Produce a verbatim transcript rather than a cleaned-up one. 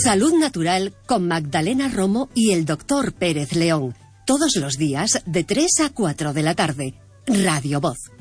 Salud Natural con Magdalena Romo y el doctor Pérez León. Todos los días de tres a cuatro de la tarde. Radio Voz.